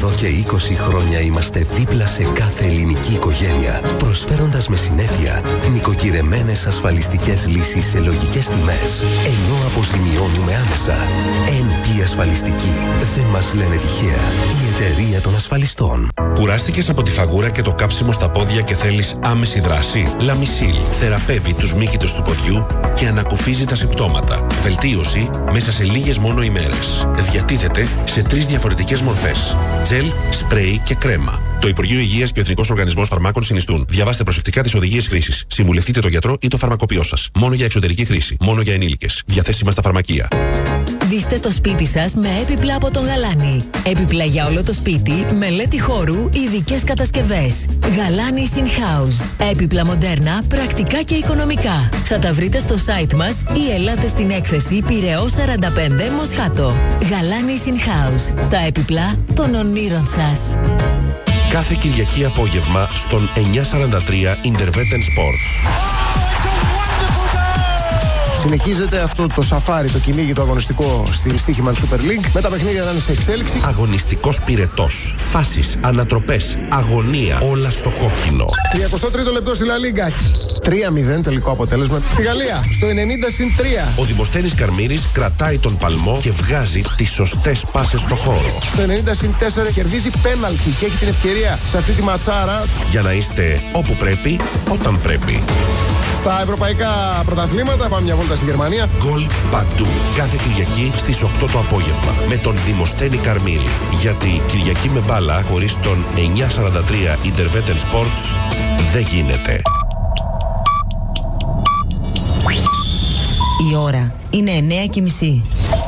Εδώ και 20 χρόνια είμαστε δίπλα σε κάθε ελληνική οικογένεια, προσφέροντας με συνέπεια νοικοκυρεμένες ασφαλιστικές λύσεις σε λογικές τιμές, ενώ αποζημιώνουμε άμεσα. NP Ασφαλιστική. Δεν μας λένε τυχαία. Η εταιρεία των ασφαλιστών. Κουράστηκες από τη φαγούρα και το κάψιμο στα πόδια και θέλεις άμεση δράση? Λαμισίλ θεραπεύει τους μύκητες του ποδιού και ανακουφίζει τα συμπτώματα. Βελτίωση μέσα σε λίγες μόνο ημέρες. Διατίθεται σε 3 διαφορετικές μορφές: τζελ, σπρέι και κρέμα. Το Υπουργείο Υγείας και ο Εθνικός Οργανισμός Φαρμάκων συνιστούν. Διαβάστε προσεκτικά τις οδηγίες χρήσης. Συμβουλευτείτε τον γιατρό ή το φαρμακοποιό σας. Μόνο για εξωτερική χρήση. Μόνο για ενήλικες. Διαθέσιμα στα φαρμακεία. Ντύστε το σπίτι σας με έπιπλα από τον Γαλάνη. Έπιπλα για όλο το σπίτι, μελέτη χώρου, ειδικές κατασκευές. Γαλάνη In House. Έπιπλα μοντέρνα, πρακτικά και οικονομικά. Θα τα βρείτε στο site μας ή ελάτε στην έκθεση Πειραιώς 45 Μοσχάτο. Γαλάνη In House. Τα έπιπλα των ονείρων σας. Κάθε Κυριακή απόγευμα στον 943 Interveten Sports. Συνεχίζεται αυτό το σαφάρι, το κυνήγι, το αγωνιστικό στη Stoichman Super League. Με τα παιχνίδια να είναι σε εξέλιξη. Αγωνιστικός πυρετός. Φάσεις, ανατροπές, αγωνία. Όλα στο κόκκινο. 33ο λεπτό στη La Liga. 3-0 τελικό αποτέλεσμα. Στη Γαλλία, στο 90+3. Ο Δημοσθένης Καρμύρης κρατάει τον παλμό και βγάζει τις σωστές πάσες στο χώρο. Στο 90+4 κερδίζει πέναλτι και έχει την ευκαιρία σε αυτή τη ματσάρα. Για να είστε όπου πρέπει, όταν πρέπει. Στα ευρωπαϊκά πρωταθλήματα, πάμε μια βόλτα στη Γερμανία. Γκολ παντού. Κάθε Κυριακή στις 8 το απόγευμα. Με τον Δημοσθένη Καρμύρη. Γιατί Κυριακή με μπάλα χωρίς τον 943 Interveten Sports δεν γίνεται. Η ώρα είναι 9:30.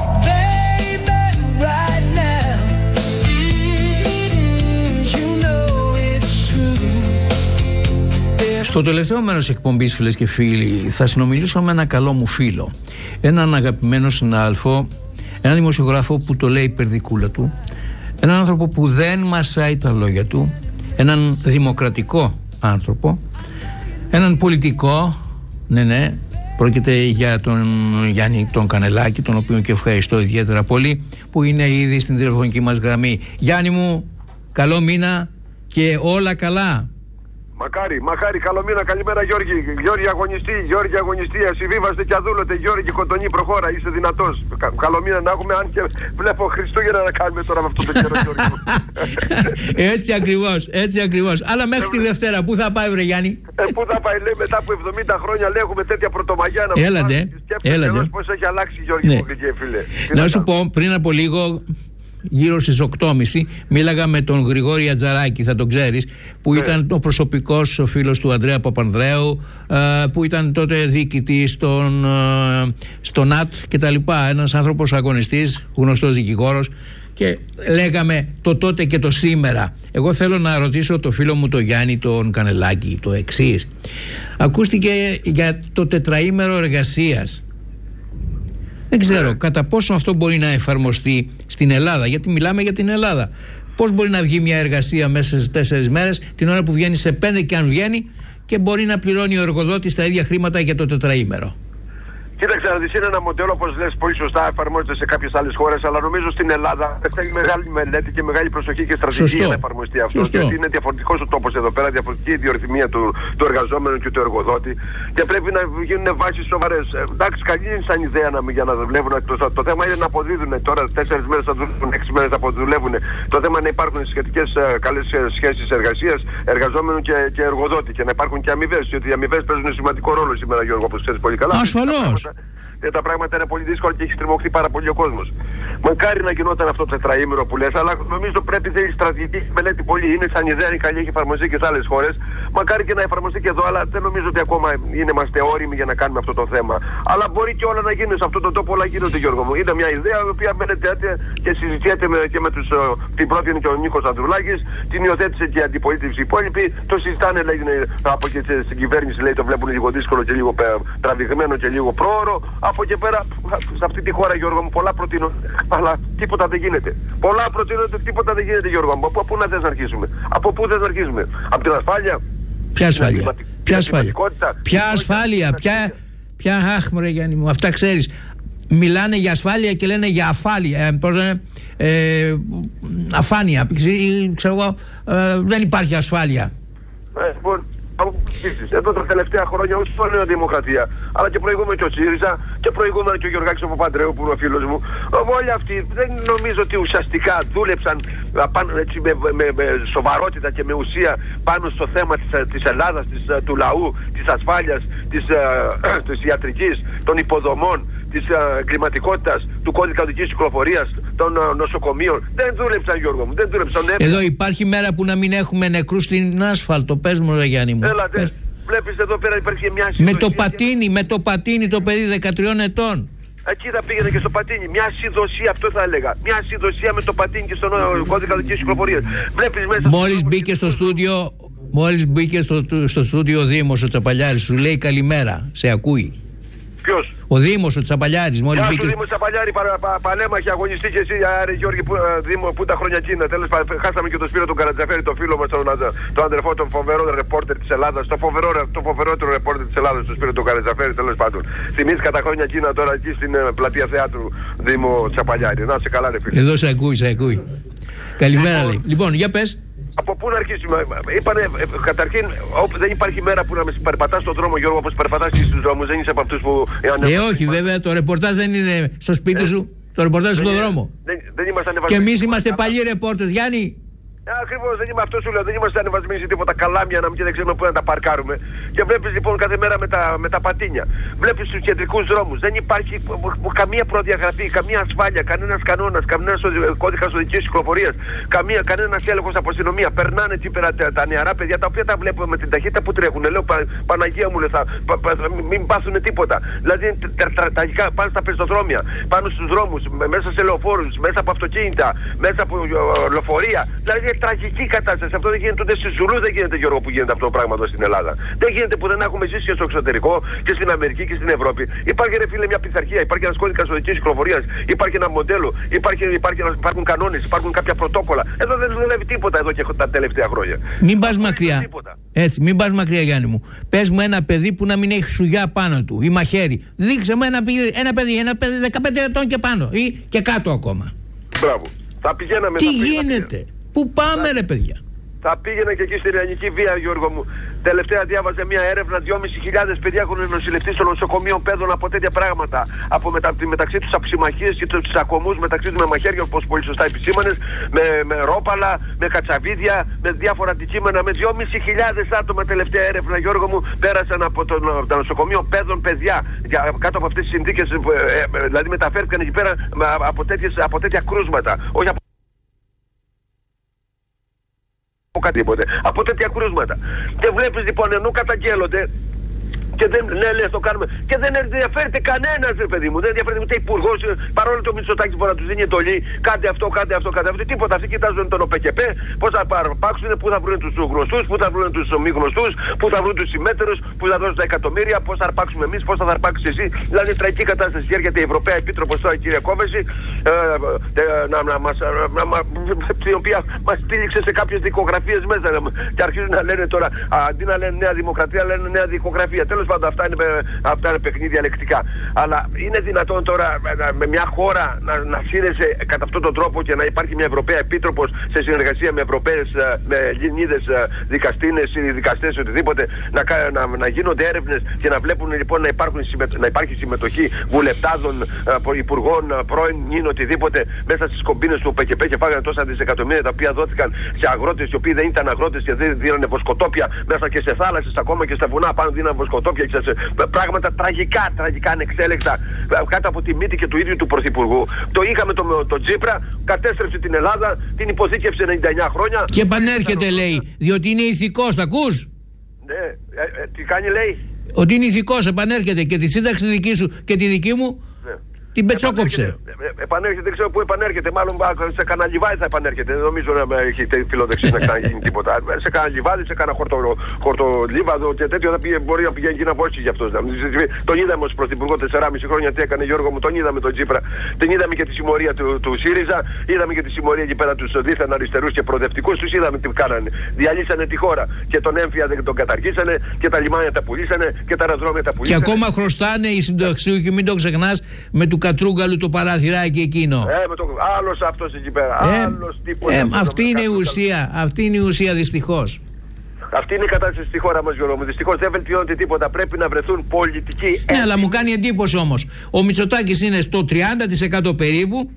Στο τελευταίο μέρος εκπομπής, φίλες και φίλοι, θα συνομιλήσω με ένα καλό μου φίλο, έναν αγαπημένο συνάδελφο, έναν δημοσιογράφο που το λέει περδικούλα του, έναν άνθρωπο που δεν μασάει τα λόγια του, έναν δημοκρατικό άνθρωπο, έναν πολιτικό, ναι, πρόκειται για τον Γιάννη τον Κανελάκη, τον οποίο και ευχαριστώ ιδιαίτερα πολύ, που είναι ήδη στην τηλεφωνική μας γραμμή. Γιάννη μου, καλό μήνα και όλα καλά. Μακάρι, καλό μήνα, καλημέρα Γιώργη. Γιώργη αγωνιστή, ασυμβίβαστε και αδούλωτε. Γιώργη Κοντονή, προχώρα, είσαι δυνατός. Καλό μήνα να έχουμε, αν και βλέπω Χριστούγεννα να κάνουμε τώρα με αυτό το καιρό, Γιώργη. Έτσι ακριβώς. Αλλά μέχρι τη Δευτέρα, πού θα πάει, βρε Γιάννη? Πού θα πάει, λέει, μετά από 70 χρόνια λέει, έχουμε τέτοια πρωτομαγιά να Έλατε. Πώς έχει αλλάξει, Γιώργη, μου, φίλε. Να σου πω, πριν από λίγο, γύρω στις 8.30 μίλαγα με τον Γρηγόρη Ατζαράκη, θα τον ξέρεις, που ήταν ο προσωπικός φίλος του Ανδρέα Παπανδρέου, που ήταν τότε διοικητής στο ΝΑΤ και τα λοιπά, ένας άνθρωπος αγωνιστής, γνωστός δικηγόρος, και λέγαμε το τότε και το σήμερα. Εγώ θέλω να ρωτήσω το φίλο μου το Γιάννη τον Κανελάκη το εξής. Ακούστηκε για το τετραήμερο εργασίας. Δεν ξέρω κατά πόσο αυτό μπορεί να εφαρμοστεί στην Ελλάδα, γιατί μιλάμε για την Ελλάδα. Πώς μπορεί να βγει μια εργασία μέσα σε 4 μέρες, την ώρα που βγαίνει σε 5 και αν βγαίνει, και μπορεί να πληρώνει ο εργοδότης τα ίδια χρήματα για το τετραήμερο? Κοίταξε να δεις, είναι ένα μοντέλο, όπως λες πολύ σωστά, εφαρμόζεται σε κάποιες άλλες χώρες, αλλά νομίζω στην Ελλάδα θέλει μεγάλη μελέτη και μεγάλη προσοχή και στρατηγική να εφαρμοστεί αυτό. Γιατί είναι διαφορετικός ο τόπος εδώ πέρα, διαφορετική η διορθυμία του εργαζόμενου και του εργοδότη, και πρέπει να γίνουν βάσεις σοβαρές. Εντάξει, καλή είναι σαν ιδέα για να δουλεύουν. Το θέμα είναι να αποδίδουν. Τώρα 4 μέρες θα δουλεύουν, 6 μέρες θα αποδουλεύουν. Το θέμα είναι να υπάρχουν σχετικές καλές σχέσεις εργασίας εργαζόμενου και εργοδότη, και να υπάρχουν και αμοιβές. Γιατί οι αμοιβές παίζουν σημαντικό ρόλο σήμερα, Γιώργο, όπως ξέρεις πολύ καλά. Ασφαλώς. Τα πράγματα είναι πολύ δύσκολα και έχει στριμωχθεί πάρα πολύ ο κόσμος. Μακάρι να γινόταν αυτό το τετραήμερο που λες, αλλά νομίζω πρέπει θέλει στρατηγική μελέτη πολύ. Είναι σαν ιδέα, είναι καλή, έχει εφαρμοστεί και σε άλλες χώρες. Μακάρι και να εφαρμοστεί και εδώ, αλλά δεν νομίζω ότι ακόμα είμαστε όριμοι για να κάνουμε αυτό το θέμα. Αλλά μπορεί και όλα να γίνουν σε αυτόν τον τόπο, όλα γίνονται, Γιώργο μου. Είναι μια ιδέα η οποία μένεται και συζητιέται και με την πρότεινε και ο Νίκος Ανδρουλάκης, την υιοθέτησε και η αντιπολίτευση υπόλοιποι. Το συζητάνε, λέει, από και στην κυβέρνηση, λέει, το βλέπουν λίγο δύσκολο και λίγο τραβηγμένο και λίγο πρόωρο. Από εκεί πέρα, σε αυτή τη χώρα, Γιώργο μου, πολλά προτείνονται, αλλά τίποτα δεν γίνεται. Πολλά προτείνονται, τίποτα δεν γίνεται, Γιώργο μου. Από πού να θες να αρχίσουμε? Από πού θες να αρχίσουμε? Από την ασφάλεια? Ποια ασφάλεια? Ποια αχ, μωρέ Γιάννη μου, αυτά ξέρεις. Μιλάνε για ασφάλεια και λένε για αφάλεια. αφάνεια, ξέρω εγώ, δεν υπάρχει ασφάλεια. Εδώ τα τελευταία χρόνια, όχι μόνο η Δημοκρατία, αλλά και προηγούμενο και ο ΣΥΡΙΖΑ και προηγούμενο και ο Γιωργάκης ο Παπαντρέου που είναι ο φίλος μου. Όλοι αυτοί δεν νομίζω ότι ουσιαστικά δούλεψαν έτσι, με σοβαρότητα και με ουσία πάνω στο θέμα της Ελλάδας, του λαού, της ασφάλειας, της ιατρικής, των υποδομών, της κλιματικότητας, του κώδικα οδικής κυκλοφορίας, των νοσοκομείων. Δεν δούλεψαν, Γιώργο μου, δεν δούλεψαν. Εδώ υπάρχει μέρα που να μην έχουμε νεκρούς στην άσφαλτο. Πες μου, ρε Γιάννη μου. Έλατε, βλέπεις εδώ πέρα υπάρχει μια συνδοσία. Με το πατίνι το παιδί 13 ετών. Εκεί θα πήγαινε και στο πατίνι. Μια συνδοσία, αυτό θα έλεγα. Μια συνδοσία με το πατίνι και στον κώδικα οδικής κυκλοφορίας. Βλέπεις μέσα. Μόλις μπήκε στο στούντιο. Μόλις μπήκε στο στούντιο ο Δήμος ο Τσαπαλιάρης, σου λέει καλημέρα, σε ακούει. Ποιος? Ο Δήμος ο Τσαπαλιάρης. Μόλις μπήκε. Δήμος Τσαπαλιάρη, παλέμαχη, αγωνιστή και εσύ, Άρη Γιώργη, Δήμο, που τα χρόνια εκείνα. Τέλος πάντων, χάσαμε και τον Σπύρο τον Καρατζαφέρη, τον φίλο μας, τον αδερφό, τον φοβερό ρεπόρτερ της Ελλάδας, το φοβερότερο ρεπόρτερ της Ελλάδας, τον Σπύρο τον Καρατζαφέρη, τέλος πάντων. Θυμήθηκα τα χρόνια εκείνα τώρα εκεί στην πλατεία θεάτρου Δήμο Τσαπαλιάρη. Να σε καλά, ρε φίλε. Εδώ σε ακούει. Καλημέρα, λέει. Λοιπόν, για πες. Από πού να αρχίσουμε? Είπανε, καταρχήν, δεν υπάρχει μέρα που να με περπατάς στον δρόμο, Γιώργο, όπως περπατάς και στους δρόμους. Δεν είσαι από αυτούς που... όχι, βέβαια, το ρεπορτάζ δεν είναι στο σπίτι σου. Το ρεπορτάζ στον δρόμο. Δεν ήμασταν και εμείς είμαστε παλιοί ρεπόρτες, Γιάννη. Ακριβώς, δεν είμαι αυτό σου λέω, δεν είμαστε ανεβασμένοι σε τίποτα καλάμια να μην δεν ξέρουμε πού να τα παρκάρουμε. Και βλέπεις λοιπόν κάθε μέρα με τα πατίνια. Βλέπεις τους κεντρικούς δρόμους. Δεν υπάρχει καμία προδιαγραφή, καμία ασφάλεια, κανένας κανόνας, κανένας κώδικας οδικής κυκλοφορίας, κανένας έλεγχος από αστυνομία. Περνάνε εκεί πέρα τα νεαρά παιδιά τα οποία τα βλέπουμε με την ταχύτητα που τρέχουν. Λέω Παναγία μου, μην πάθουν τίποτα. Δηλαδή τραγικά πάνε στα πεζοδρόμια, πάνω στους δρόμους, μέσα σε λεωφόρους, μέσα από αυτοκίνητα, μέσα από λεωφορεία. Δηλαδή τραγική κατάσταση. Αυτό δεν γίνεται ούτε στη Ζουλού, δεν γίνεται, Γιώργο, που γίνεται αυτό το πράγμα εδώ στην Ελλάδα. Δεν γίνεται που δεν έχουμε ζήσει και στο εξωτερικό και στην Αμερική και στην Ευρώπη. Υπάρχει, ρε φίλε, μια πειθαρχία, υπάρχει ένας κώδικας οδικής κυκλοφορίας, υπάρχει ένα μοντέλο, υπάρχουν κανόνες, υπάρχουν κάποια πρωτόκολλα. Εδώ δεν δουλεύει τίποτα εδώ και τα τελευταία χρόνια. Μην πας μακριά. Έτσι, μην πας μακριά, Γιάννη μου. Πες μου ένα παιδί που να μην έχει σουγιά πάνω του ή μαχαίρι. Δείξε μου ένα παιδί 15 ετών και πάνω ή και κάτω ακόμα. Μπράβο. Θα πηγαίναμε. Τι γίνεται? Πού πάμε, ρε παιδιά? Θα πήγαινα και εκεί στην ιρανική βία, Γιώργο μου. Τελευταία διάβαζε μια έρευνα, 2.500 παιδιά έχουν νοσηλευτεί στο νοσοκομείο παιδών από τέτοια πράγματα. Από μεταξύ τους αψιμαχίες και τους τσακωμούς μεταξύ τους με μαχαίρια, όπως πολύ σωστά επισήμανες, με ρόπαλα, με κατσαβίδια, με διάφορα αντικείμενα. Με 2.500 άτομα τελευταία έρευνα, Γιώργο μου, πέρασαν από το νοσοκομείο παιδών παιδιά. Κάτω από αυτές τις συνθήκες, δηλαδή μεταφέρθηκαν εκεί πέρα από τέτοια κρούσματα. Όχι από τέτοια κρούσματα. Και βλέπεις λοιπόν, ενώ καταγγέλλονται και δεν λες το κάνουμε και δεν ενδιαφέρεται κανένας, ρε παιδί μου, δεν ενδιαφέρεται ούτε υπουργός, παρόλο το Μητσοτάκης μπορεί να τους δίνει εντολή, κάντε αυτό, τίποτα. Αυτοί κοιτάζουν τον ΟΠΕΚΕΠΕ, πώς θα παρπάξουν, πού θα βρουν τους γνωστούς, πού θα βρουν τους μη γνωστούς, πού θα βρουν τους συμμέτερους, πού θα δώσουν τα εκατομμύρια, πώς θα αρπάξουμε εμείς, πώς θα αρπάξεις εσύ. Δηλαδή τραγική κατάσταση. Έρχεται η Ευρωπαία Επίτροπος τώρα, η κυρία Κόβεση, η οποία μας στήλιξε σε κάποιες δικογραφίες μέσα και αρχίζουν να λένε τώρα, αντί να λένε Νέα Δημοκρατία, λένε Νέα Δικογραφία. Τέλος πάντων, αυτά είναι παιχνίδια λεκτικά. Αλλά είναι δυνατόν τώρα με μια χώρα να σύρεσαι κατά αυτόν τον τρόπο και να υπάρχει μια Ευρωπαία Επίτροπος σε συνεργασία με Ευρωπαίες, με Ελληνίδες δικαστίνες ή δικαστές, οτιδήποτε, να γίνονται έρευνες και να βλέπουν λοιπόν να υπάρχει συμμετοχή βουλευτάδων, υπουργών, πρώην νυν, οτιδήποτε μέσα στις κομπίνες του ΟΠΕΚΕΠΕ και φάγανε τόσα δισεκατομμύρια τα οποία δόθηκαν σε αγρότες οι οποίοι δεν ήταν αγρότες και δεν δίνανε βοσκοτόπια μέσα και σε θάλασσες, ακόμα και στα βουνά πάνω δίνανε βοσκοτόπια. Πράγματα τραγικά ανεξέλεκτα κάτω από τη μύτη και του ίδιου του Πρωθυπουργού. Το είχαμε τον Τσίπρα, κατέστρεψε την Ελλάδα, την υποθήκευσε 99 χρόνια. Και επανέρχεται, λέει, διότι είναι ηθικός, τα ακούς? Ναι, τι κάνει, λέει? Ότι είναι ηθικός, επανέρχεται και τη σύνταξη δική σου και τη δική μου. Την πετσόκοψε. Επανέρχεται, δεν ξέρω πού επανέρχεται. Μάλλον σε κανένα λιβάδι θα επανέρχεται. Δεν νομίζω να έχει φιλοδεξία να ξαναγίνει τίποτα. Σε κανένα λιβάδι, σε κανένα χορτολίβαδο και τέτοιο θα πήγε, μπορεί να πηγαίνει και να βοήσει γι' αυτό. Τον είδαμε ως πρωθυπουργό 4,5 χρόνια τι έκανε, Γιώργο μου. Τον είδαμε τον Τσίπρα. Την είδαμε και τη συμμορία του ΣΥΡΙΖΑ. Είδαμε και τη συμμορία εκεί πέρα του δίθεν αριστερούς και προοδευτικούς. Τους είδαμε τι κάνανε. Διαλύσανε τη χώρα. Και τον έμφυα δεν τον καταργήσανε και τα λιμάνια τα πουλήσανε και τα αεροδρόμια τα πουλήσανε. Και ακόμα χρωστάνε οι συνταξιούχοι, μην το ξεχνάς, με του Κατρούγκαλου το παραθυράκι εκείνο. Άλλος αυτός εκεί πέρα. Άλλος τύπος. Αυτή είναι η ουσία. Αυτή είναι η ουσία, δυστυχώς. Αυτή είναι η κατάσταση στη χώρα μας, Γιώργο μου. Δυστυχώς δεν βελτιώνεται τίποτα. Πρέπει να βρεθούν πολιτικοί. Ναι, αλλά μου κάνει εντύπωση όμως. Ο Μητσοτάκης είναι στο 30% περίπου.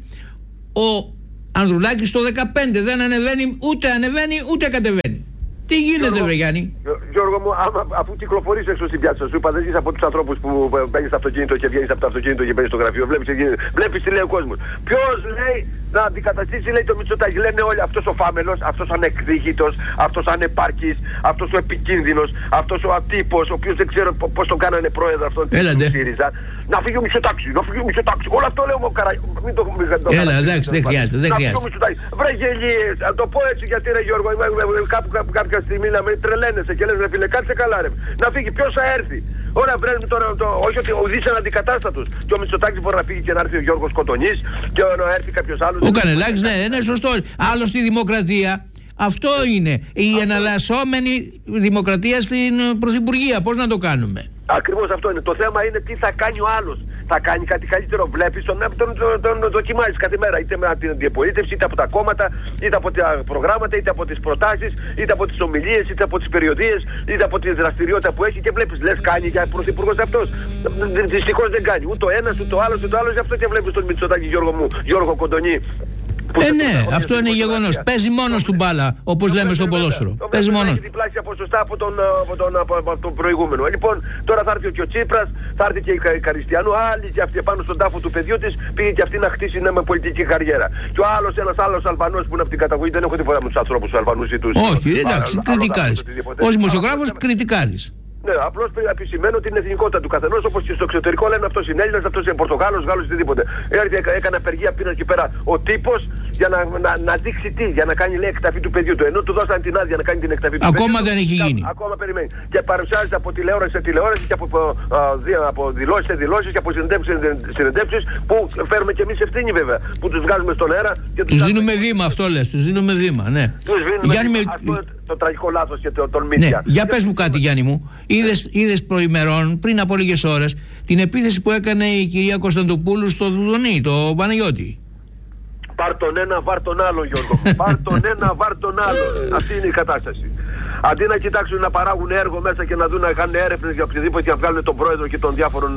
Ο Ανδρουλάκης στο 15%. Δεν ανεβαίνει, ούτε κατεβαίνει. Τι γίνεται, βρε Γιάννη? Γιώργο μου, αφού κυκλοφορείς έξω στην πιάτσα σου, είπα, δεν ζεις από τους ανθρώπους που μπαίνεις στο αυτοκίνητο και βγαίνεις από το αυτοκίνητο και μπαίνεις στο γραφείο. Βλέπεις τι λέει ο κόσμος. Ποιος λέει να αντικαταστήσει, λέει, το Μητσοτάκη? Λένε όλοι, αυτός ο φάμελος, αυτός ο ανεκδίκητος, αυτός ο ανεπάρκης, αυτός ο επικίνδυνος, αυτός ο ατύπος, ο οποίος δεν ξέρω πώς τον κάνανε πρόεδρο αυτόν του ΣΥΡΙΖΑ. Να φύγει ο Μητσοτάκης, να φύγει ο Μητσοτάκης. Όλο αυτό λέω ο Μην το Έλα, εντάξει, δεν χρειάζεται. Βρε γελίες, να το πω έτσι γιατί, ρε Γιώργο, κάποια στιγμή να με τρελαίνεσαι και λες, ρε φίλε, κάτσε καλά, ρε. Να φύγει, ποιος θα έρθει? Ωραία, βρέμε τώρα, όχι ότι ο Δής είναι αντικατάστατος. Και ο Μητσοτάκης μπορεί να φύγει και να έρθει ο Γιώργος Κοντονής και να έρθει κάποιος άλλος. Ο Κανελάκης, ναι, είναι σωστό. Άλλο στη δημοκρατία. Αυτό είναι. Η εναλλασσόμενη δημοκρατία στην Πρωθυπουργία. Πώς να το κάνουμε? Ακριβώς αυτό είναι. Το θέμα είναι τι θα κάνει ο άλλος. Θα κάνει κάτι καλύτερο? Βλέπεις τον δοκιμάζεις κάθε μέρα. Είτε με την αντιπολίτευση, είτε από τα κόμματα, είτε από τα προγράμματα, είτε από τις προτάσεις, είτε από τις ομιλίες, είτε από τις περιοδίες, είτε από τη δραστηριότητα που έχει και βλέπεις. Λες κάνει για πρωθυπουργός αυτός? Δυστυχώς δεν κάνει. Ούτε ο ένας, ούτε ο άλλος, ούτε ο άλλος. Γι' αυτό και βλέπεις τον Μητσοτάκη, Γιώργο μου, Γιώργο Κοντονή. Ναι, αυτό είναι γεγονός. Παίζει μόνος του μπάλα, όπως λέμε στο ποδόσφαιρο. Παίζει μόνος. Έχει διπλάσια ποσοστά από τον προηγούμενο. Λοιπόν, τώρα θα έρθει και ο Τσίπρας, θα έρθει και η Καριστιανού, άλλη και αυτή επάνω στον τάφο του παιδιού της, πήγε και αυτή να χτίσει με πολιτική καριέρα. Και ο άλλος, ένας άλλος Αλβανός που είναι από την καταγωγή, δεν έχω τίποτα με τους ανθρώπους τους Αλβανούς ή τους. Όχι, εντάξει, κριτικάρεις. Ως δημοσιογράφος κριτικάρεις. Ναι, απλώς επισημαίνω την εθνικότητα του καθενός, όπως και στο εξωτερικό λένε αυτός είναι Έλληνας, αυτός είναι Πορτογάλος, Γάλλος, οτιδήποτε. Έκανε απεργία, πήραν εκεί πέρα ο τύπος για να δείξει τι, για να κάνει, λέει, εκταφή του παιδιού του. Ενώ του δώσαν την άδεια να κάνει την εκταφή του παιδιού. Ακόμα δεν έχει γίνει. Ακόμα περιμένει. Και παρουσιάζεται από τηλεόραση σε τηλεόραση και από δηλώσεις σε δηλώσεις και από συνεντεύξεις σε συνεντεύξεις που φέρουμε και εμείς ευθύνη βέβαια. Που τους βγάζουμε στον αέρα και τους δίνουμε βήμα, αυτό λες. Τους δίνουμε βήμα, ναι. Το τραγικό λάθος και τον μύθια. Ναι. Για πες μου κάτι, Γιάννη μου. Είδες προημερών, πριν από λίγες ώρες, την επίθεση που έκανε η κυρία Κωνσταντοπούλου στο Δουδονί, το Παναγιώτη? Πάρ' τον ένα, βάρ' τον άλλο, Γιώργο. Πάρ' τον ένα, βάρ' τον άλλο. Αυτή είναι η κατάσταση. Αντί να κοιτάξουν να παράγουν έργο μέσα και να δουν να κάνουν έρευνες για οποιοδήποτε και να βγάλουν τον πρόεδρο και των διάφορων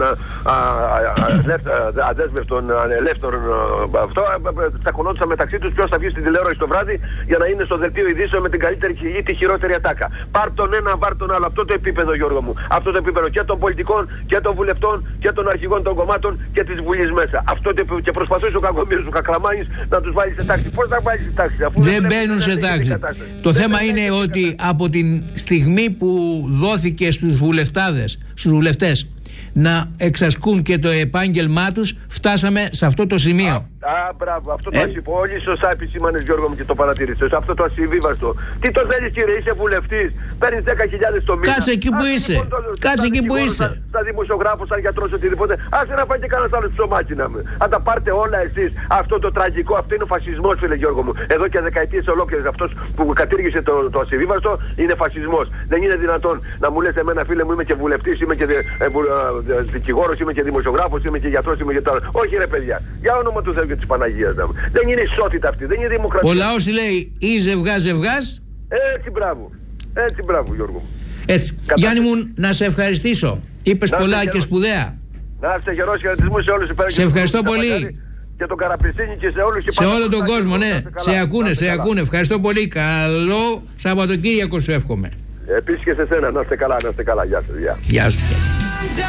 αδέσμευτων ελεύθερων, αυτό τσακωνόντουσαν μεταξύ τους ποιος θα βγει στην τηλεόραση το βράδυ για να είναι στο δελτίο ειδήσεων με την καλύτερη ή τη χειρότερη ατάκα. Πάρ' τον ένα, βάρ' τον άλλο. Αυτό το επίπεδο, Γιώργο μου. Αυτό το επίπεδο και των πολιτικών και των βουλευτών και των αρχηγών των κομμάτων και της Βουλής μέσα. Αυτό το επίπεδο. Και προσπαθούσε ο Κακομοίρης, ο Κακλαμάνης να τους βάλει σε τάξη. Πώς θα βάλει σε τάξη? Δεν μπαίνουν σε τάξη. Το θέμα είναι ότι από την στιγμή που δόθηκε στους βουλευτές να εξασκούν και το επάγγελμά τους, φτάσαμε σε αυτό το σημείο. Μπράβο, αυτό το ασύβαστο. Πολύ σωστά επισήμανες, Γιώργο μου, και το παρατήρησες. Αυτό το ασυμβίβαστο. Τι το θέλεις, κύριε? Είσαι βουλευτής, παίρνεις 10.000 το μήνα. Κάτσε εκεί που είσαι. Κάτσε εκεί που είσαι. Σαν δημοσιογράφος, σαν γιατρός, οτιδήποτε. Άσε να πάει και κανένας άλλος ψωμάκι να με. Αν τα πάρτε όλα εσείς. Αυτό το τραγικό, αυτό είναι ο φασισμός, φίλε Γιώργο μου. Εδώ και δεκαετίες ολόκληρες αυτός που κατήργησε το ασυμβίβαστο είναι φασισμός. Δεν είναι δυνατόν να μου λες εμένα, φίλε μου, είμαι και βουλευτής, είμαι και δικηγόρος, είμαι και δημοσιογράφος, είμαι και γιατρός, είμαι και τώρα. Όχι, ρε παιδιά. Για όνομα του Θεού και της Παναγίας. Δεν είναι ισότητα αυτή, δεν είναι δημοκρατία. Ο λαός λέει ή ζευγάς. Έτσι, μπράβο. Έτσι, μπράβο, Γιώργο μου. Έτσι. Γιάννη μου, να σε ευχαριστήσω. Είπες πολλά και σπουδαία. Να είστε γερός, χαιρετισμούς σε όλους. Σε ευχαριστώ πολύ. Και τον Καραπιστίνη και σε όλους. Σε όλο τον κόσμο, ναι. Σε ακούνε. Ευχαριστώ πολύ. Καλό Σαββατοκύριακο σου εύχομαι. Επίσης και σε σένα. Να είστε καλά. Γεια σας. Γεια σου.